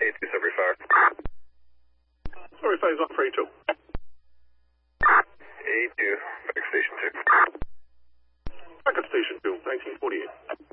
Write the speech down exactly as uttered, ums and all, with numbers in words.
A two Surrey Fire. Surrey Fire's on three two. A two, back station two. Back at station two, nineteen forty-eight.